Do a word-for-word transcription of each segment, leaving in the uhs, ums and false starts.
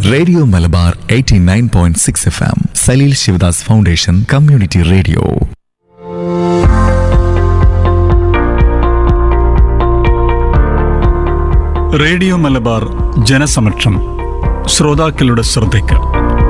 Radio Malabar eighty nine point six F M Saleel Sivadas foundation community radio. Radio Malabar ജനസമക്ഷം. ശ്രോതാക്കളുടെ ശ്രദ്ധയ്ക്ക്.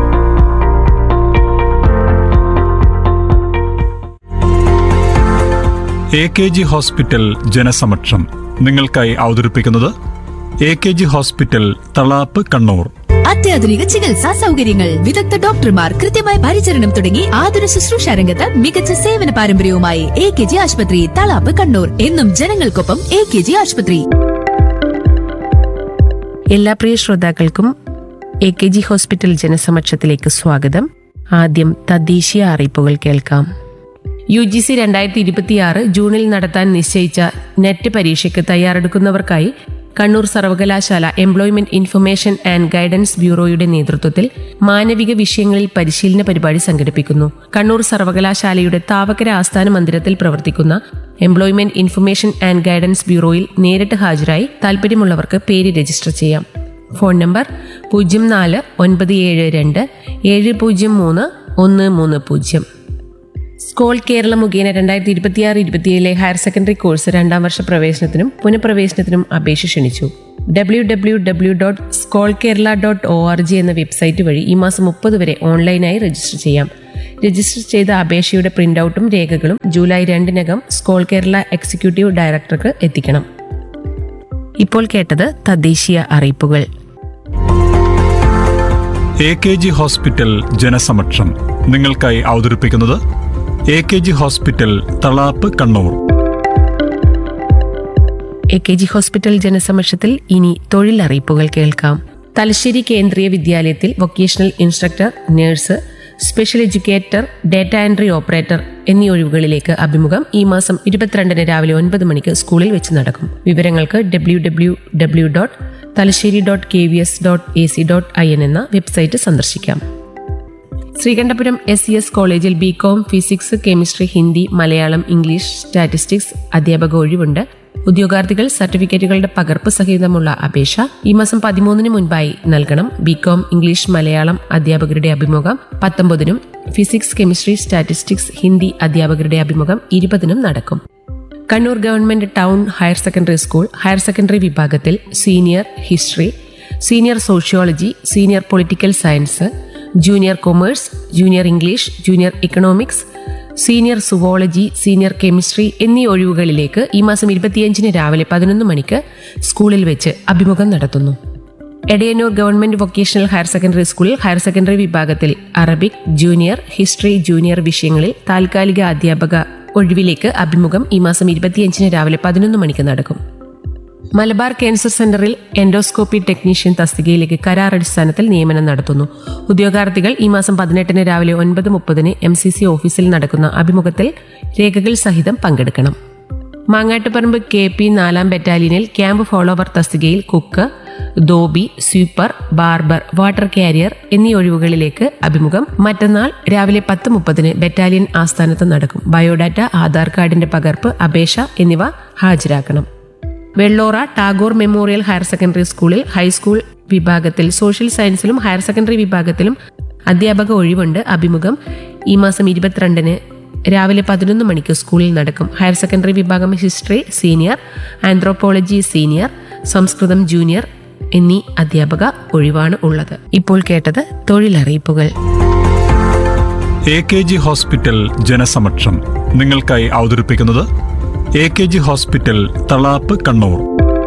A K G hospital ജനസമക്ഷം നിങ്ങൾക്കായി അവതരിപ്പിക്കുന്നത് A K G hospital Thalap, Kannur. അത്യാധുനിക ചികിത്സാ സൗകര്യങ്ങൾ, വിദഗ്ധ ഡോക്ടർമാർ, കൃത്യമായ പരിചരണം തുടങ്ങി ആതുര ശുശ്രൂഷ രംഗത്ത് മികച്ച സേവന പാരമ്പര്യവുമായി എ കെ ജി ആശുപത്രി, തളാപ്പ്, കണ്ണൂർ. എന്നും ജനങ്ങൾക്കൊപ്പം എ കെ ജി ആശുപത്രി. എല്ലാ പ്രിയ ശ്രോതാക്കൾക്കും എ കെ ജി ഹോസ്പിറ്റൽ ജനസമക്ഷത്തിലേക്ക് സ്വാഗതം. ആദ്യം തദ്ദേശീയ അറിയിപ്പുകൾ കേൾക്കാം. യു ജി സി രണ്ടായിരത്തി ഇരുപത്തിയാറ് ജൂണിൽ നടത്താൻ നിശ്ചയിച്ച നെറ്റ് പരീക്ഷയ്ക്ക് തയ്യാറെടുക്കുന്നവർക്കായി കണ്ണൂർ സർവകലാശാല എംപ്ലോയ്മെന്റ് ഇൻഫർമേഷൻ ആൻഡ് ഗൈഡൻസ് ബ്യൂറോയുടെ നേതൃത്വത്തിൽ മാനവിക വിഷയങ്ങളിൽ പരിശീലന പരിപാടി സംഘടിപ്പിക്കുന്നു. കണ്ണൂർ സർവകലാശാലയുടെ താവക്കര ആസ്ഥാന മന്ദിരത്തിൽ പ്രവർത്തിക്കുന്ന എംപ്ലോയ്മെന്റ് ഇൻഫർമേഷൻ ആൻഡ് ഗൈഡൻസ് ബ്യൂറോയിൽ നേരിട്ട് ഹാജരായി താൽപര്യമുള്ളവർക്ക് പേര് രജിസ്റ്റർ ചെയ്യാം. ഫോൺ നമ്പർ പൂജ്യം നാല് ഒൻപത് ഏഴ് രണ്ട് ഏഴ് പൂജ്യം മൂന്ന് ഒന്ന് മൂന്ന് പൂജ്യം. സ്കോൾ കേരള മുഖേന രണ്ടായിരത്തി ഇരുപത്തിയാറ് ഇരുപത്തിയേഴിലെ ഹയർ സെക്കൻഡറി കോഴ്സ് രണ്ടാം വർഷ പ്രവേശനത്തിനും പുനഃപ്രവേശനത്തിനും അപേക്ഷ ക്ഷണിച്ചു. W W W dot സ്കോൾ Kerala dot O R G എന്ന വെബ്സൈറ്റ് വഴി ഈ മാസം മുപ്പത് വരെ ഓൺലൈനായി രജിസ്റ്റർ ചെയ്യാം. രജിസ്റ്റർ ചെയ്ത അപേക്ഷയുടെ പ്രിന്റൌട്ടും രേഖകളും ജൂലൈ രണ്ടിനകം സ്കോൾ കേരള എക്സിക്യൂട്ടീവ് ഡയറക്ടർക്ക് എത്തിക്കണം. ഇപ്പോൾ കേട്ടത് തദ്ദേശീയ അറിയിപ്പുകൾ. എ കെ ജി ഹോസ്പിറ്റൽ ജനസമക്ഷം നിങ്ങൾക്കായി അവതരിപ്പിക്കുന്നത് A K G hospital Thalap, Kannur. A K G hospital ജനസമക്ഷത്തിൽ ഇനി തൊഴിലറിയിപ്പുകൾ കേൾക്കാം. തലശ്ശേരി കേന്ദ്രീയ വിദ്യാലയത്തിൽ vocational instructor, nurse, special educator, data entry operator എന്നീ ഒഴിവുകളിലേക്ക് അഭിമുഖം ഈ മാസം ഇരുപത്തിരണ്ടിന് രാവിലെ ഒൻപത് മണിക്ക് സ്കൂളിൽ വെച്ച് നടക്കും. വിവരങ്ങൾക്ക് W W W dot Thalassery dot K V S dot A C dot I N എന്ന വെബ്സൈറ്റ് സന്ദർശിക്കാം. ശ്രീകണ്ഠപുരം എസ് സി എസ് കോളേജിൽ B com physics, chemistry, Hindi, Malayalam, English, statistics അധ്യാപക ഒഴിവുണ്ട്. ഉദ്യോഗാർത്ഥികൾ സർട്ടിഫിക്കറ്റുകളുടെ പകർപ്പ് സഹിതമുള്ള അപേക്ഷ ഈ മാസം പതിമൂന്നിന് മുൻപായി നൽകണം. ബി കോം ഇംഗ്ലീഷ്, മലയാളം അധ്യാപകരുടെ അഭിമുഖം പത്തൊമ്പതിനും ഫിസിക്സ്, കെമിസ്ട്രി, സ്റ്റാറ്റിസ്റ്റിക്സ്, ഹിന്ദി അധ്യാപകരുടെ അഭിമുഖം ഇരുപതിനും നടക്കും. Kannur government town higher secondary school higher secondary വിഭാഗത്തിൽ senior history, senior sociology, senior political science, junior commerce, junior English, junior economics, senior zoology, senior chemistry എന്നീ ഒഴിവുകളിലേക്ക് ഈ മാസം ഇരുപത്തിയഞ്ചിന് രാവിലെ പതിനൊന്ന് മണിക്ക് സ്കൂളിൽ വെച്ച് അഭിമുഖം നടത്തുന്നു. Edayannur government vocational higher secondary സ്കൂളിൽ ഹയർ സെക്കൻഡറി വിഭാഗത്തിൽ അറബിക്, ജൂനിയർ ഹിസ്റ്ററി, ജൂനിയർ വിഷയങ്ങളിൽ താൽക്കാലിക അധ്യാപക ഒഴിവിലേക്ക് അഭിമുഖം ഈ മാസം ഇരുപത്തിയഞ്ചിന് രാവിലെ പതിനൊന്ന് മണിക്ക് നടക്കും. മലബാർ ക്യാൻസർ സെന്ററിൽ എൻഡോസ്കോപ്പി ടെക്നീഷ്യൻ തസ്തികയിലേക്ക് കരാർ അടിസ്ഥാനത്തിൽ നിയമനം നടത്തുന്നു. ഉദ്യോഗാർത്ഥികൾ ഈ മാസം പതിനെട്ടിന് രാവിലെ ഒൻപത് മുപ്പതിന് എം സി സി ഓഫീസിൽ നടക്കുന്ന അഭിമുഖത്തിൽ രേഖകൾ സഹിതം പങ്കെടുക്കണം. മാങ്ങാട്ടുപറമ്പ് കെ പി നാലാം ബറ്റാലിയനിൽ ക്യാമ്പ് ഫോളോവർ തസ്തികയിൽ cook, dhobi, sweeper, barber, water carrier എന്നീ ഒഴിവുകളിലേക്ക് അഭിമുഖം മറ്റന്നാൾ രാവിലെ പത്ത് മുപ്പതിന് ബറ്റാലിയൻ ആസ്ഥാനത്ത് നടക്കും. ബയോഡാറ്റ, ആധാർ കാർഡിന്റെ പകർപ്പ്, അപേക്ഷ എന്നിവ ഹാജരാക്കണം. Vellora Tagore memorial higher secondary സ്കൂളിൽ ഹൈസ്കൂൾ വിഭാഗത്തിൽ സോഷ്യൽ സയൻസിലും ഹയർ സെക്കൻഡറി വിഭാഗത്തിലും അധ്യാപക ഒഴിവുണ്ട്. അഭിമുഖം ഈ മാസം ഇരുപത്തിരണ്ടിന് രാവിലെ പതിനൊന്ന് മണിക്ക് സ്കൂളിൽ നടക്കും. ഹയർ സെക്കൻഡറി വിഭാഗം ഹിസ്റ്ററി സീനിയർ, ആന്ത്രോപോളജി സീനിയർ, സംസ്കൃതം ജൂനിയർ എന്നീ അധ്യാപക ഒഴിവാണ് ഉള്ളത്. ഇപ്പോൾ കേട്ടത് തൊഴിലറിയിപ്പുകൾ. എ കെ ജി ഹോസ്പിറ്റൽ ജനസമക്ഷം നിങ്ങൾക്കായി അവതരിപ്പിക്കുന്നത് A K G hospital Thalap, Kannur.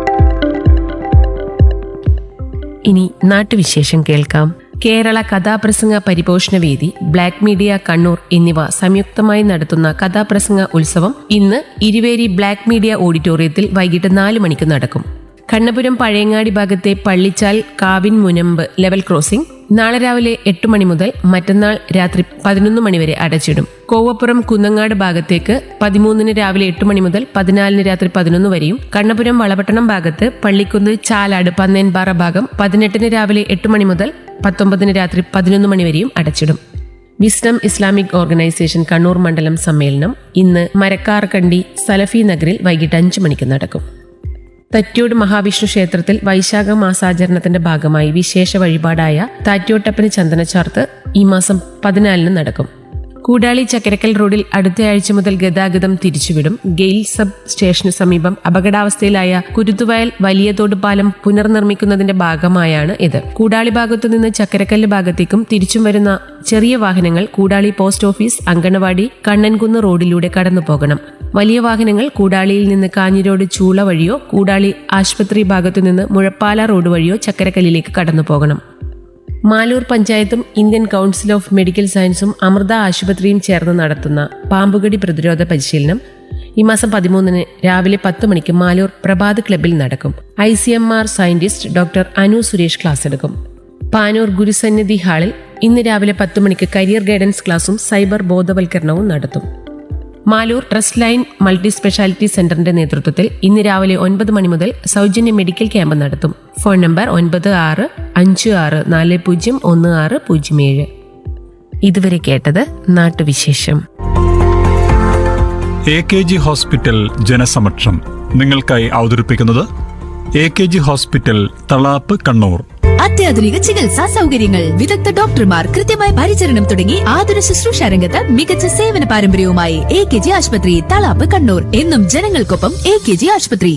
ഇനി നാട്ടുവിശേഷം കേൾക്കാം. കേരള കഥാപ്രസംഗ പരിപോഷണ വേദി, ബ്ലാക്ക് മീഡിയ കണ്ണൂർ എന്നിവ സംയുക്തമായി നടത്തുന്ന കഥാപ്രസംഗ ഉത്സവം ഇന്ന് ഇരുവേരി ബ്ലാക്ക് മീഡിയ ഓഡിറ്റോറിയത്തിൽ വൈകിട്ട് നാല് മണിക്ക് നടക്കും. കണ്ണപുരം പഴയങ്ങാടി ഭാഗത്തെ പള്ളിച്ചാൽ കാവിൻ മുനമ്പ് ലെവൽ ക്രോസിംഗ് നാളെ രാവിലെ എട്ട് മണി മുതൽ മറ്റന്നാൾ രാത്രി പതിനൊന്ന് മണിവരെ അടച്ചിടും. കോവപ്പുറം കുന്നങ്ങാട് ഭാഗത്തേക്ക് പതിമൂന്നിന് രാവിലെ എട്ട് മണി മുതൽ പതിനാലിന് രാത്രി പതിനൊന്ന് വരെയും, കണ്ണപുരം വളപട്ടണം ഭാഗത്ത് പള്ളിക്കുന്ന് ചാലാട് പന്നേൻപാറ ഭാഗം പതിനെട്ടിന് രാവിലെ എട്ട് മണി മുതൽ പത്തൊമ്പതിന് രാത്രി പതിനൊന്ന് മണിവരെയും അടച്ചിടും. വിസ്ഡം ഇസ്ലാമിക് ഓർഗനൈസേഷൻ കണ്ണൂർ മണ്ഡലം സമ്മേളനം ഇന്ന് മരക്കാർകണ്ടി സലഫി നഗറിൽ വൈകിട്ട് അഞ്ചു മണിക്ക് നടക്കും. തറ്റ്യോട് മഹാവിഷ്ണു ക്ഷേത്രത്തിൽ വൈശാഖ മാസാചരണത്തിന്റെ ഭാഗമായി വിശേഷ വഴിപാടായ താറ്റ്യോട്ടപ്പന് ചന്ദനച്ചാർത്ത് ഈ മാസം പതിനാലിന് നടക്കും. കൂടാളി ചക്കരക്കൽ റോഡിൽ അടുത്തയാഴ്ച മുതൽ ഗതാഗതം തിരിച്ചുവിടും. ഗെയിൽ സബ് സ്റ്റേഷന് സമീപം അപകടാവസ്ഥയിലായ കുരുത്തുവയൽ വലിയ തോട് പാലം പുനർനിർമ്മിക്കുന്നതിന്റെ ഭാഗമായാണ് ഇത്. കൂടാളി ഭാഗത്തുനിന്ന് ചക്കരക്കല്ല് ഭാഗത്തേക്കും തിരിച്ചും വരുന്ന ചെറിയ വാഹനങ്ങൾ കൂടാളി പോസ്റ്റ് ഓഫീസ്, അങ്കണവാടി, കണ്ണൻകുന്ന് റോഡിലൂടെ കടന്നു പോകണം. വലിയ വാഹനങ്ങൾ കൂടാളിയിൽ നിന്ന് കാഞ്ഞിരോട് ചൂള വഴിയോ കൂടാളി ആശുപത്രി ഭാഗത്തുനിന്ന് മുഴപ്പാല റോഡ് വഴിയോ ചക്കരക്കല്ലിലേക്ക് കടന്നു പോകണം. മാലൂർ പഞ്ചായത്തും ഇന്ത്യൻ കൗൺസിൽ ഓഫ് മെഡിക്കൽ സയൻസും അമൃത ആശുപത്രിയും ചേർന്ന് നടത്തുന്ന പാമ്പുകടി പ്രതിരോധ പരിശീലനം ഈ മാസം പതിമൂന്നിന് രാവിലെ പത്ത് മണിക്ക് മാലൂർ പ്രഭാത് ക്ലബിൽ നടക്കും. I C M R scientist doctor Anu Suresh class എടുക്കും. പാനൂർ ഗുരുസന്നിധി ഹാളിൽ ഇന്ന് രാവിലെ പത്ത് മണിക്ക് കരിയർ ഗൈഡൻസ് ക്ലാസും സൈബർ ബോധവൽക്കരണവും നടത്തും. Maloor trust line multi speciality സെന്ററിന്റെ നേതൃത്വത്തിൽ ഇന്ന് രാവിലെ ഒൻപത് മണി മുതൽ സൗജന്യ മെഡിക്കൽ ക്യാമ്പ് നടത്തും. ഫോൺ നമ്പർ ഒൻപത് ആറ് അഞ്ച് ആറ് നാല് പൂജ്യം ഒന്ന് ആറ് പൂജ്യം ഏഴ്. ഇതുവരെ കേട്ടത് നാട്ടുവിശേഷം. എ കെ ജി ഹോസ്പിറ്റൽ ജനസമക്ഷം നിങ്ങൾക്കായി അവതരിപ്പിക്കുന്നത് A K G hospital Thalap Kannur. അത്യാധുനിക ചികിത്സാ സൗകര്യങ്ങൾ, വിദഗ്ധ ഡോക്ടർമാർ, കൃത്യമായ പരിചരണം തുടങ്ങി ആതുര ശുശ്രൂഷ രംഗത്ത് മികച്ച സേവന പാരമ്പര്യവുമായി എ കെ ജി ആശുപത്രി തളാപ്പ് കണ്ണൂർ. എന്നും ജനങ്ങൾക്കൊപ്പം എ കെ ജി ആശുപത്രി.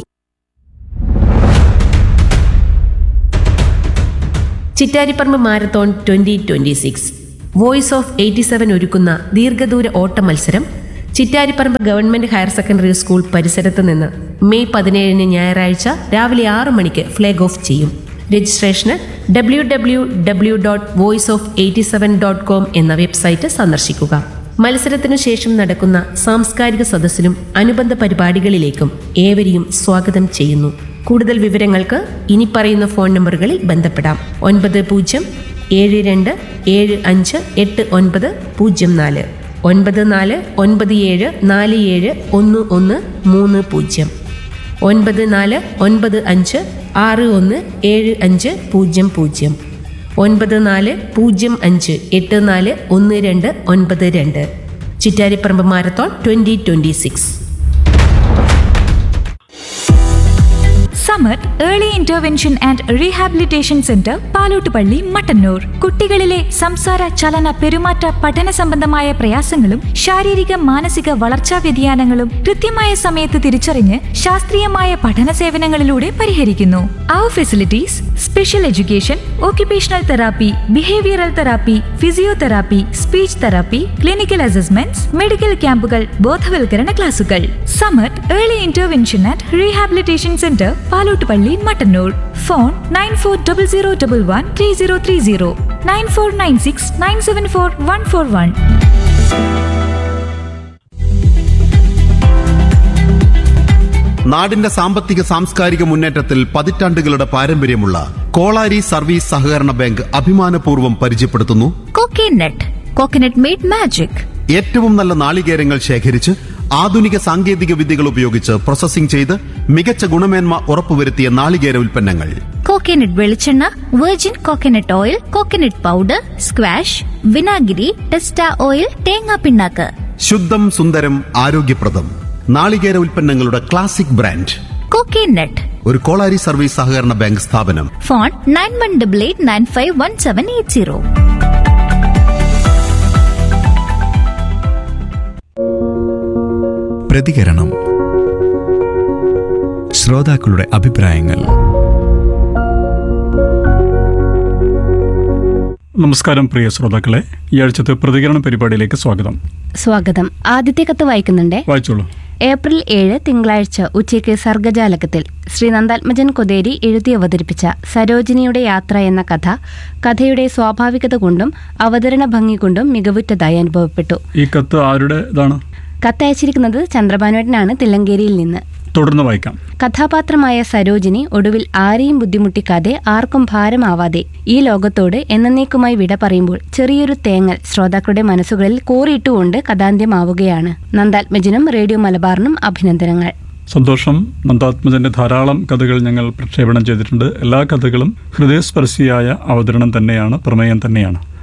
Chittariparamba marathon twenty twenty six voice of eighty seven ഒരുക്കുന്ന ദീർഘദൂര ഓട്ട മത്സരം Chittariparamba government higher secondary school പരിസരത്ത് നിന്ന് മെയ് പതിനേഴിന് ഞായറാഴ്ച രാവിലെ ആറ് മണിക്ക് ഫ്ലാഗ് ഓഫ് ചെയ്യും. Registration W W W dot voice of eighty seven dot com എന്ന വെബ്സൈറ്റ് സന്ദർശിക്കുക. മത്സരത്തിനു ശേഷം നടക്കുന്ന സാംസ്കാരിക സദസ്സിലും അനുബന്ധ പരിപാടികളിലേക്കും ഏവരെയും സ്വാഗതം ചെയ്യുന്നു. കൂടുതൽ വിവരങ്ങൾക്ക് ഇനി പറയുന്ന ഫോൺ നമ്പറുകളിൽ ബന്ധപ്പെടാം. ഒൻപത് പൂജ്യം ഏഴ് രണ്ട് ഏഴ് അഞ്ച് എട്ട് ഒൻപത് പൂജ്യം നാല്, ഒൻപത് നാല് ഒൻപത് ഏഴ് നാല് ഏഴ് ഒന്ന് ഒന്ന് മൂന്ന് പൂജ്യം, ഒൻപത് നാല് ഒൻപത് അഞ്ച് ആറ് ഒന്ന് ഏഴ് അഞ്ച് പൂജ്യം പൂജ്യം, ഒൻപത് നാല് പൂജ്യം അഞ്ച് എട്ട് നാല് ഒന്ന് രണ്ട് ഒൻപത് രണ്ട്. Chittariparamba marathon twenty twenty six. Samar early intervention and rehabilitation centre Palottupalli Mattannur. കുട്ടികളിലെ സംസാര, ചലന, പെരുമാറ്റ, പഠന സംബന്ധമായ പ്രയാസങ്ങളും ശാരീരിക മാനസിക വളർച്ചാ വ്യതിയാനങ്ങളും കൃത്യമായ സമയത്ത് തിരിച്ചറിഞ്ഞ് ശാസ്ത്രീയമായ പഠന സേവനങ്ങളിലൂടെ പരിഹരിക്കുന്നു. അവർ facilities: special education, occupational therapy, behavioural therapy, physiotherapy, speech therapy, clinical assessments, medical ക്യാമ്പുകൾ, ബോധവൽക്കരണ ക്ലാസുകൾ. Samar early intervention and rehabilitation centre Palottupalli Mattannur. Phone nine four double zero double one three zero three zero, nine four nine six nine seven four one four one. നാടിന്റെ സാമ്പത്തിക സാംസ്കാരിക മുന്നേറ്റത്തിൽ പതിറ്റാണ്ടുകളുടെ പാരമ്പര്യമുള്ള Kolari service സഹകരണ ബാങ്ക് അഭിമാനപൂർവ്വം പരിചയപ്പെടുത്തുന്നു കോക്കനട്ട്. Coconut made magic. ഏറ്റവും നല്ല നാളികേരങ്ങൾ ശേഖരിച്ച് ആധുനിക സാങ്കേതിക വിദ്യകൾ ഉപയോഗിച്ച് പ്രോസസ്സിംഗ് ചെയ്ത് മികച്ച ഗുണമേന്മ ഉറപ്പുവരുത്തിയ നാളികേര ഉൽപ്പന്നങ്ങൾ. കോക്കനട്ട് വെളിച്ചെണ്ണ, virgin coconut oil, coconut powder, squash, വിനാഗിരി, ടെസ്റ്റ ഓയിൽ, തേങ്ങാ പിണ്ണാക്ക്. ശുദ്ധം, സുന്ദരം, ആരോഗ്യപ്രദം നാളികേര ഉൽപ്പന്നങ്ങളുടെ ക്ലാസിക് ബ്രാൻഡ് കോക്കനട്ട്. ഒരു കോളാരി സർവീസ് സഹകരണ ബാങ്ക് സ്ഥാപനം. Phone nine one double eight nine five one seven eight zero. പ്രതികരണം. ശ്രോതാക്കളുടെ അഭിപ്രായങ്ങൾ. നമസ്കാരം പ്രിയ ശ്രോതാക്കളെ, ഈ ആഴ്ചത്തെ പ്രതികരണ പരിപാടിയിലേക്ക് സ്വാഗതം. സ്വാഗതം. ആദ്യത്തെ കത്ത് വായിക്കുന്നുണ്ടേ. വായിച്ചോളൂ. ഏപ്രിൽ ഏഴ് തിങ്കളാഴ്ച ഉച്ചയ്ക്ക് സർഗജാലകത്തിൽ ശ്രീ നന്ദാത്മജൻ കൊതേരി എഴുതി അവതരിപ്പിച്ച സരോജിനിയുടെ യാത്ര എന്ന കഥ കഥയുടെ സ്വാഭാവികത കൊണ്ടും അവതരണ ഭംഗി കൊണ്ടും മികവുറ്റതായി അനുഭവപ്പെട്ടു. ഈ കത്ത് ആരുടേതാണ്? കത്തയച്ചിരിക്കുന്നത് ചന്ദ്രഭാനുവേട്ടനാണ്, തില്ലങ്കേരിയിൽ നിന്ന്. തുടർന്ന് വായിക്കാം. കഥാപാത്രമായ സരോജിനി ഒടുവിൽ ആരെയും ബുദ്ധിമുട്ടിക്കാതെ ആർക്കും ഭാരമാവാതെ ഈ ലോകത്തോട് എന്നേക്കുമായി വിട പറയുമ്പോൾ ചെറിയൊരു തേങ്ങൽ ശ്രോതാക്കളുടെ മനസ്സുകളിൽ കോറിയിട്ടുകൊണ്ട് കഥാന്ത്യമാവുകയാണ്. നന്ദാത്മജനും റേഡിയോ മലബാറിനും അഭിനന്ദനങ്ങൾ. സന്തോഷം. നന്ദാത്മജന്റെ ധാരാളം കഥകൾ ഞങ്ങൾ പ്രക്ഷേപണം ചെയ്തിട്ടുണ്ട്. എല്ലാ കഥകളും ഹൃദയസ്പർശിയായ അവതരണം തന്നെയാണ്, പ്രമേയം തന്നെയാണ്.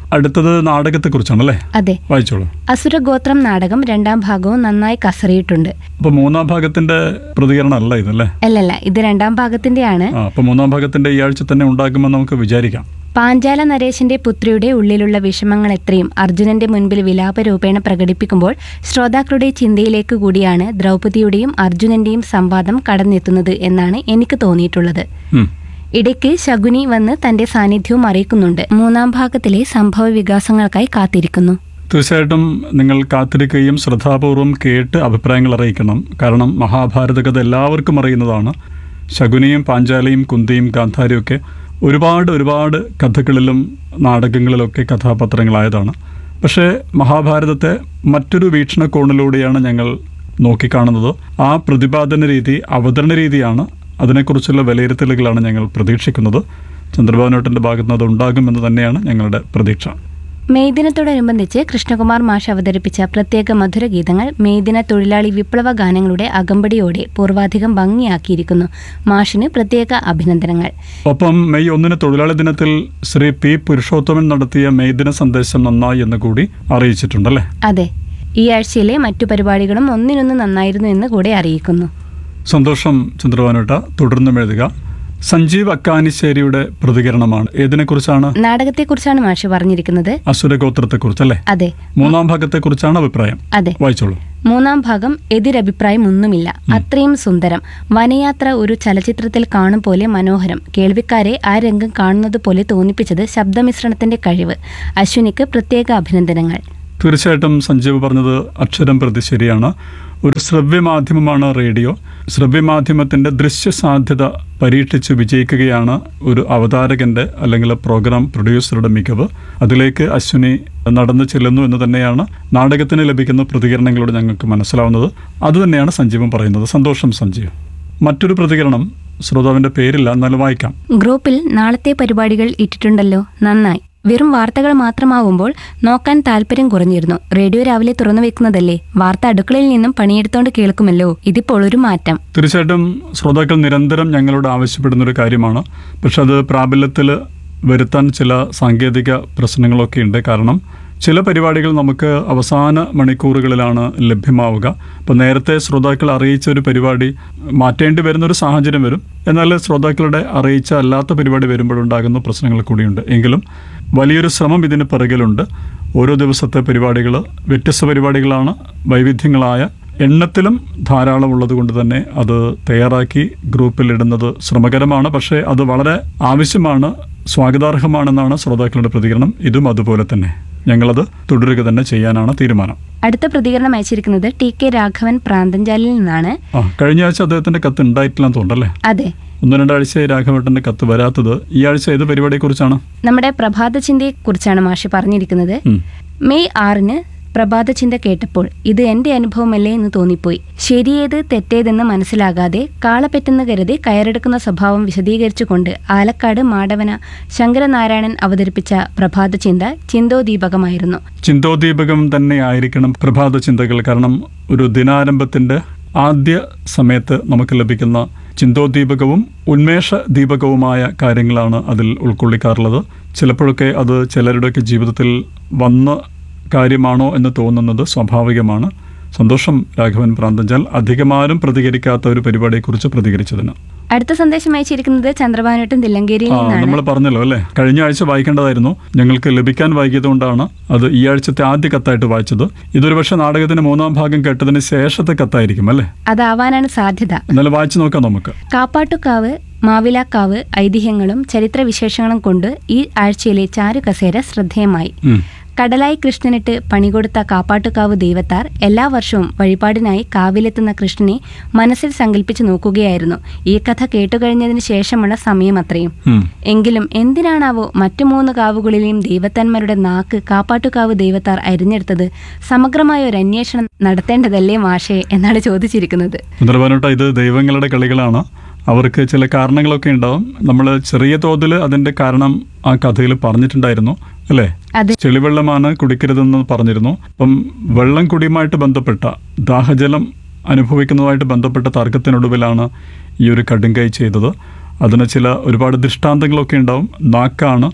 അടുത്തത് നാടകത്തെക്കുറിച്ചാണല്ലേ? അതെ, വായിച്ചോളൂ. അസുരഗോത്രം നാടകം രണ്ടാം ഭാഗവും നന്നായി കസറിയിട്ടുണ്ട്. അപ്പൊ മൂന്നാം ഭാഗത്തിന്റെ പ്രതികരണം അല്ല ഇതല്ലേ? അല്ലല്ല, ഇത് രണ്ടാം ഭാഗത്തിന്റെയാണ്. ആ, അപ്പൊ മൂന്നാം ഭാഗത്തിന്റെ ഈ ആഴ്ച തന്നെ ഉണ്ടാകുമെന്ന് നമുക്ക് വിചാരിക്കാം. പാഞ്ചാല നരേശന്റെ പുത്രിയുടെ ഉള്ളിലുള്ള വിഷമങ്ങൾ എത്രയും അർജുനന്റെ മുൻപിൽ വിലാപരൂപേണ പ്രകടിപ്പിക്കുമ്പോൾ ശ്രോതാക്കളുടെ ചിന്തയിലേക്ക് കൂടിയാണ് ദ്രൗപദിയുടെയും അർജുനന്റെയും സംവാദം കടന്നെത്തുന്നത് എന്നാണ് എനിക്ക് തോന്നിയിട്ടുള്ളത്. ഇടയ്ക്ക് ശകുനി വന്ന് തന്റെ സാന്നിധ്യവും അറിയിക്കുന്നുണ്ട്. മൂന്നാം ഭാഗത്തിലെ സംഭവ വികാസങ്ങൾക്കായി കാത്തിരിക്കുന്നു. തീർച്ചയായിട്ടും നിങ്ങൾ കാത്തിരിക്കുകയും ശ്രദ്ധാപൂർവം കേട്ട് അഭിപ്രായങ്ങൾ അറിയിക്കണം. കാരണം മഹാഭാരത കഥ എല്ലാവർക്കും അറിയുന്നതാണ്. ശകുനിയും പാഞ്ചാലിയും കുന്തിയും ഗാന്ധാരിയും ഒക്കെ ഒരുപാട് ഒരുപാട് കഥകളിലും നാടകങ്ങളിലൊക്കെ കഥാപാത്രങ്ങളായതാണ്. പക്ഷേ മഹാഭാരതത്തെ മറ്റൊരു വീക്ഷണകോണിലൂടെയാണ് ഞങ്ങൾ നോക്കിക്കാണുന്നത്. ആ പ്രതിപാദന രീതി, അവതരണ രീതിയാണ്, അതിനെക്കുറിച്ചുള്ള വിലയിരുത്തലുകളാണ് ഞങ്ങൾ പ്രതീക്ഷിക്കുന്നത്. ചന്ദ്രബാബുനേട്ടൻ്റെ ഭാഗത്ത് നിന്ന് അത് ഉണ്ടാകുമെന്ന് തന്നെയാണ് ഞങ്ങളുടെ പ്രതീക്ഷ. മെയ് ദിനത്തോടനുബന്ധിച്ച് കൃഷ്ണകുമാർ മാഷ് അവതരിപ്പിച്ച പ്രത്യേക മധുരഗീതങ്ങൾ മെയ് ദിന തൊഴിലാളി വിപ്ലവ ഗാനങ്ങളുടെ അകമ്പടിയോടെ പൂർവാധികം ഭംഗിയാക്കിയിരിക്കുന്നു. മാഷിന് പ്രത്യേക അഭിനന്ദനങ്ങൾ. ഒപ്പം മെയ് ഒന്നിന് തൊഴിലാളി ദിനത്തിൽ ശ്രീ പി പുരുഷോത്തമൻ നടത്തിയ മെയ് ദിന സന്ദേശം നന്നായി എന്ന് കൂടി അറിയിച്ചിട്ടുണ്ടല്ലേ? അതെ, ഈ ആഴ്ചയിലെ മറ്റു പരിപാടികളും ഒന്നിനൊന്ന് നന്നായിരുന്നു എന്ന് കൂടെ അറിയിക്കുന്നു. സന്തോഷം ചന്ദ്രബാബുനേട്ട. തുടർന്നും എഴുതുക. സഞ്ജീവ് അക്കാനിശ്ശേരിയുടെ പ്രതികരണമാണ്. ഏതിനെക്കുറിച്ചാണ്? നാടകത്തെക്കുറിച്ചാണ് മാഷ് പറഞ്ഞിരിക്കുന്നത്. അസുരഗോത്രത്തെക്കുറിച്ചല്ലേ? അതെ. മൂന്നാം ഭാഗത്തെക്കുറിച്ചാണ് അഭിപ്രായം. അതെ, വായിച്ചോളൂ. മൂന്നാം ഭാഗം എതിരഭിപ്രായം ഒന്നുമില്ല. അത്രയും സുന്ദരം. വനയാത്ര ഒരു ചലച്ചിത്രത്തിൽ കാണും പോലെ മനോഹരം. കേൾവിക്കാരെ ആ രംഗം കാണുന്നത് പോലെ തോന്നിപ്പിച്ചത് ശബ്ദമിശ്രണത്തിന്റെ കഴിവ്. അശ്വിനിക്ക് പ്രത്യേക അഭിനന്ദനങ്ങൾ. തീർച്ചയായിട്ടും സഞ്ജീവ് പറഞ്ഞത് അക്ഷരം പ്രതി ശരിയാണ്. ഒരു ശ്രവ്യമാധ്യമമാണ് റേഡിയോ. ശ്രവ്യമാധ്യമത്തിൻ്റെ ദൃശ്യസാധ്യത പരീക്ഷിച്ച് വിജയിക്കുകയാണ് ഒരു അവതാരകൻ്റെ അല്ലെങ്കിൽ പ്രോഗ്രാം പ്രൊഡ്യൂസറുടെ മികവ്. അതിലേക്ക് അശ്വിനി നടന്നു ചെല്ലുന്നു എന്ന് തന്നെയാണ് നാടകത്തിന് ലഭിക്കുന്ന പ്രതികരണങ്ങളോട് ഞങ്ങൾക്ക് മനസ്സിലാവുന്നത്. അതുതന്നെയാണ് സഞ്ജീവും പറയുന്നത്. സന്തോഷം സഞ്ജീവ്. മറ്റൊരു പ്രതികരണം, ശ്രോതാവിൻ്റെ പേരില്ല, എന്നാലും വായിക്കാം. ഗ്രൂപ്പിൽ നാളത്തെ പരിപാടികൾ ഇട്ടിട്ടുണ്ടല്ലോ, നന്നായി. വെറും വാർത്തകൾ മാത്രമാവുമ്പോൾ നോക്കാൻ താല്പര്യം കുറഞ്ഞിരുന്നു. റേഡിയോ രാവിലെ തുറന്നു വെക്കുന്നതല്ലേ, വാർത്ത അടുക്കളയിൽ നിന്നും പണിയെടുത്തോണ്ട് കേൾക്കുമല്ലോ. ഇതിപ്പോൾ ഒരു മാറ്റം. തീർച്ചയായിട്ടും ശ്രോതാക്കൾ നിരന്തരം ഞങ്ങളോട് ആവശ്യപ്പെടുന്ന ഒരു കാര്യമാണ്. പക്ഷെ അത് പ്രാബല്യത്തിൽ വരുത്താൻ ചില സാങ്കേതിക പ്രശ്നങ്ങളൊക്കെ ഉണ്ട്. കാരണം ചില പരിപാടികൾ നമുക്ക് അവസാന മണിക്കൂറുകളിലാണ് ലഭ്യമാവുക. അപ്പോൾ നേരത്തെ ശ്രോതാക്കൾ അറിയിച്ച ഒരു പരിപാടി മാറ്റേണ്ടി വരുന്നൊരു സാഹചര്യം വരും. എന്നാൽ ശ്രോതാക്കളുടെ അറിയിച്ച അല്ലാത്ത പരിപാടി വരുമ്പോഴുണ്ടാകുന്ന പ്രശ്നങ്ങൾ കൂടിയുണ്ട്. എങ്കിലും വലിയൊരു ശ്രമം ഇതിന് പിറകിലുണ്ട്. ഓരോ ദിവസത്തെ പരിപാടികൾ വ്യത്യസ്ത പരിപാടികളാണ്. വൈവിധ്യങ്ങളായ എണ്ണത്തിലും ധാരാളം ഉള്ളത് കൊണ്ട് തന്നെ അത് തയ്യാറാക്കി ഗ്രൂപ്പിലിടുന്നത് ശ്രമകരമാണ്. പക്ഷേ അത് വളരെ ആവശ്യമാണ്, സ്വാഗതാർഹമാണെന്നാണ് ശ്രോതാക്കളുടെ പ്രതികരണം. ഇതും അതുപോലെ തന്നെ ഞങ്ങളത് തുടരുക തന്നെ ചെയ്യാനാണ് തീരുമാനം. അടുത്ത പ്രതികരണം അയച്ചിരിക്കുന്നത് ടി കെ രാഘവൻ പ്രാന്തൻചാലിൽ നിന്നാണ്. ആ, കഴിഞ്ഞ ആഴ്ച അദ്ദേഹത്തിന്റെ കത്ത് ഉണ്ടായിട്ടില്ലെന്ന് തോന്നുന്നല്ലേ? അതെ, ഒന്ന് രണ്ടാഴ്ചയായി രാഘവേട്ടന്റെ കത്ത് വരാത്തത്. ഈ ആഴ്ച ഏത് പരിപാടിയെ കുറിച്ചാണ്? നമ്മുടെ പ്രഭാത ചിന്തയെ കുറിച്ചാണ് മാഷി പറഞ്ഞിരിക്കുന്നത്. മെയ് ആറിന് പ്രഭാത ചിന്ത കേട്ടപ്പോൾ ഇത് എന്റെ അനുഭവമല്ലേ എന്ന് തോന്നിപ്പോയി. ശരിയേത് തെറ്റേതെന്ന് മനസ്സിലാകാതെ കാളപ്പെറ്റെന്ന് കരുതി കയറെടുക്കുന്ന സ്വഭാവം വിശദീകരിച്ചുകൊണ്ട് ആലക്കാട് മാടവന ശങ്കരനാരായണൻ അവതരിപ്പിച്ച പ്രഭാത ചിന്ത ചിന്തോദീപകമായിരുന്നു. ചിന്തോദീപകം തന്നെ ആയിരിക്കണം പ്രഭാത ചിന്തകൾ. കാരണം ഒരു ദിനാരംഭത്തിന്റെ ആദ്യ സമയത്ത് നമുക്ക് ലഭിക്കുന്ന ചിന്തോദീപകവും ഉന്മേഷ ദീപകവുമായ കാര്യങ്ങളാണ് അതിൽ ഉൾക്കൊള്ളിക്കാറുള്ളത്. ചിലപ്പോഴൊക്കെ അത് ചിലരുടെയൊക്കെ ജീവിതത്തിൽ വന്ന കാര്യമാണോ എന്ന് തോന്നുന്നത് സ്വാഭാവികമാണ്. സന്തോഷം രാഘവൻ പ്രാന്തഞ്ചാൽ, അധികമാരും പ്രതികരിക്കാത്ത ഒരു പരിപാടിയെക്കുറിച്ച് പ്രതികരിച്ചതിന്. അടുത്ത സന്ദേശം അയച്ചിരിക്കുന്നത് ചന്ദ്രബാബുനേട്ടൻ തില്ലങ്കേരിയിൽ നിന്നാണ്. നമ്മൾ പറഞ്ഞല്ലോ അല്ലേ, കഴിഞ്ഞ ആഴ്ച വായിക്കേണ്ടതായിരുന്നു, ഞങ്ങൾക്ക് ലഭിക്കാൻ വൈകിയതുകൊണ്ടാണ് അത് ഈ ആഴ്ചത്തെ ആദ്യ കത്തായിട്ട് വായിച്ചത്. ഇതൊരു പക്ഷേ നാടകത്തിന്റെ മൂന്നാം ഭാഗം കേട്ടതിന് ശേഷത്തെ കത്തായിരിക്കും അല്ലേ? അതാവാനാണ് സാധ്യത. എന്നാലും വായിച്ചു നോക്കാം നമുക്ക്. കാപ്പാട്ടുകാവ് മാവിലാക്കാവ് ഐതിഹ്യങ്ങളും ചരിത്രവിശേഷങ്ങളും കൊണ്ട് ഈ ആഴ്ചയിലെ ചാരുകസേര ശ്രദ്ധേയമായി. കടലായി കൃഷ്ണനിട്ട് പണികൊടുത്ത കാപ്പാട്ടുകാവ് ദൈവത്താർ എല്ലാ വർഷവും വഴിപാടിനായി കാവിലെത്തുന്ന കൃഷ്ണനെ മനസ്സിൽ സങ്കല്പിച്ച് നോക്കുകയായിരുന്നു. ഈ കഥ കേട്ടുകഴിഞ്ഞതിന് ശേഷമുള്ള സമയം അത്രയും. എങ്കിലും എന്തിനാണാവോ മറ്റു മൂന്ന് കാവുകളിലെയും ദൈവത്താന്മാരുടെ നാക്ക് കാപ്പാട്ടുകാവ് ദൈവത്താർ അരിഞ്ഞെടുത്തത്? സമഗ്രമായ ഒരു അന്വേഷണം നടത്തേണ്ടതല്ലേ മാഷേ എന്നാണ് ചോദിച്ചിരിക്കുന്നത്. ഇത് ദൈവങ്ങളുടെ കളികളാണ്. അവർക്ക് ചില കാരണങ്ങളൊക്കെ ഉണ്ടാവും. നമ്മൾ ചെറിയ തോതിൽ അതിന്റെ കാരണം ആ കഥയിൽ പറഞ്ഞിട്ടുണ്ടായിരുന്നു അല്ലേ? ചെളിവെള്ളമാണ് കുടിക്കരുതെന്ന് പറഞ്ഞിരുന്നു. അപ്പം വെള്ളം കുടിയുമായിട്ട് ബന്ധപ്പെട്ട ദാഹജലം അനുഭവിക്കുന്നതുമായിട്ട് ബന്ധപ്പെട്ട തർക്കത്തിനൊടുവിലാണ് ഈ ഒരു കടുങ്കൈ ചെയ്തത്. അതിന് ചില ഒരുപാട് ദൃഷ്ടാന്തങ്ങളൊക്കെ ഉണ്ടാവും. നാക്കാണ്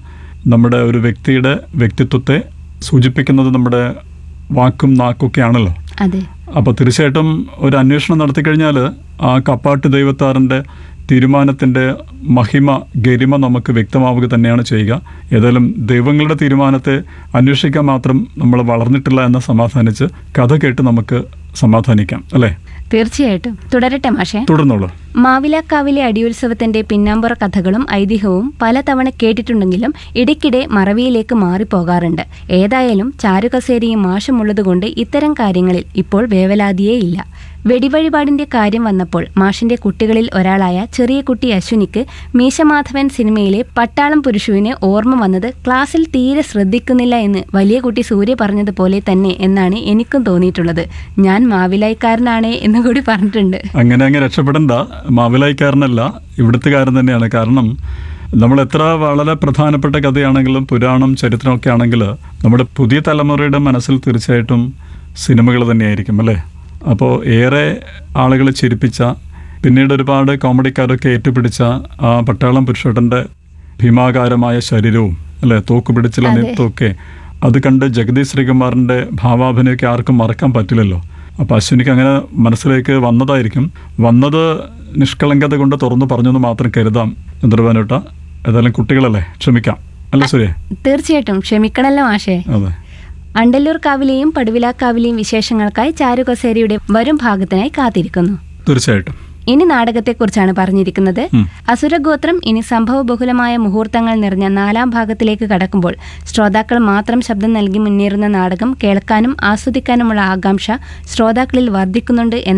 നമ്മുടെ ഒരു വ്യക്തിയുടെ വ്യക്തിത്വത്തെ സൂചിപ്പിക്കുന്നത് നമ്മുടെ വാക്കും നാക്കൊക്കെ ആണല്ലോ. അതെ. അപ്പോൾ തീർച്ചയായിട്ടും ഒരു അന്വേഷണം നടത്തിക്കഴിഞ്ഞാൽ ആ കപ്പാട്ട് ദൈവത്താറിൻ്റെ തീരുമാനത്തിൻ്റെ മഹിമ ഗരിമ നമുക്ക് വ്യക്തമാവുക തന്നെയാണ് ചെയ്യുക. ഏതായാലും ദൈവങ്ങളുടെ തീരുമാനത്തെ അന്വേഷിക്കാൻ മാത്രം നമ്മൾ വളർന്നിട്ടില്ല എന്ന് സമാധാനിച്ച് കഥ കേട്ട് നമുക്ക് സമാധാനിക്കാം, അല്ലേ? തീർച്ചയായിട്ടും. തുടരട്ടെ മാഷേ? തുടർന്നോളൂ. മാവിലാക്കാവിലെ അടിയുത്സവത്തിന്റെ പിന്നാമ്പുറ കഥകളും ഐതിഹ്യവും പലതവണ കേട്ടിട്ടുണ്ടെങ്കിലും ഇടയ്ക്കിടെ മറവിയിലേക്ക് മാറിപ്പോകാറുണ്ട്. ഏതായാലും ചാരുകസേരയും മാഷുമുള്ളതുകൊണ്ട് ഇത്തരം കാര്യങ്ങളിൽ ഇപ്പോൾ വേവലാതിയേ ഇല്ല. വെടിവഴിപാടിന്റെ കാര്യം വന്നപ്പോൾ മാഷിന്റെ കുട്ടികളിൽ ഒരാളായ ചെറിയ കുട്ടി അശ്വിനിക്ക് മീശമാധവൻ സിനിമയിലെ പട്ടാളം പുരുഷുവിനെ ഓർമ്മ വന്നത് ക്ലാസ്സിൽ തീരെ ശ്രദ്ധിക്കുന്നില്ല എന്ന് വലിയ കുട്ടി സൂര്യ പറഞ്ഞതുപോലെ തന്നെ എന്നാണ് എനിക്കും തോന്നിയിട്ടുള്ളത്. ഞാൻ മാവിലായിക്കാരനാണേ എന്ന് കൂടി പറഞ്ഞിട്ടുണ്ട്. അങ്ങനെ അങ്ങ് രക്ഷപ്പെടണ്ട. മാവിലായിക്കാരനല്ല, ഇവിടുത്തുകാരൻ തന്നെയാണ്. കാരണം നമ്മൾ എത്ര വളരെ പ്രധാനപ്പെട്ട കഥയാണെങ്കിലും പുരാണം ചരിത്രമൊക്കെ ആണെങ്കിൽ നമ്മുടെ പുതിയ തലമുറയുടെ മനസ്സിൽ തീർച്ചയായിട്ടും സിനിമകൾ തന്നെയായിരിക്കും, അല്ലേ? അപ്പോൾ ഏറെ ആളുകളെ ചിരിപ്പിച്ച, പിന്നീട് ഒരുപാട് കോമഡിക്കാരൊക്കെ ഏറ്റുപിടിച്ച ആ പട്ടാളം പുരുഷോട്ടൻ്റെ ഭീമാകാരമായ ശരീരവും, അല്ലേ, തോക്ക് പിടിച്ചുള്ള നൃത്തമൊക്കെ അത് കണ്ട് ജഗദീഷ് ശ്രീകുമാറിൻ്റെ ഭാവാഭിനയൊക്കെ ആർക്കും മറക്കാൻ പറ്റില്ലല്ലോ. അപ്പോൾ അശ്വിനിക്ക് അങ്ങനെ മനസ്സിലേക്ക് വന്നതായിരിക്കും. വന്നത് നിഷ്കളങ്കത കൊണ്ട് തുറന്നു പറഞ്ഞെന്ന് മാത്രം കരുതാം ചന്ദ്രബാനോട്ട. ഏതായാലും കുട്ടികളല്ലേ, ക്ഷമിക്കാം, അല്ലേ സൂര്യ? തീർച്ചയായിട്ടും ക്ഷമിക്കണല്ലോ മാഷേ. അതെ. അണ്ടല്ലൂർ കാവിലെയും പടുവിലാക്കാവിലെയും വിശേഷങ്ങൾക്കായി ചാരുകസേരയുടെ വരും ഭാഗത്തിനായി കാത്തിരിക്കുന്നു. തീർച്ചയായിട്ടും. ഇനി നാടകത്തെക്കുറിച്ചാണ് പറഞ്ഞിരിക്കുന്നത്. അസുരഗോത്രം ഇനി സംഭവബഹുലമായ മുഹൂർത്തങ്ങൾ നിറഞ്ഞ നാലാം ഭാഗത്തിലേക്ക് കടക്കുമ്പോൾ ശ്രോതാക്കൾ മാത്രം ശബ്ദം നൽകി മുന്നേറുന്ന നാടകം കേൾക്കാനും ആസ്വദിക്കാനുമുള്ള ആകാംക്ഷ ശ്രോതാക്കളിൽ വർദ്ധിക്കുന്നുണ്ട്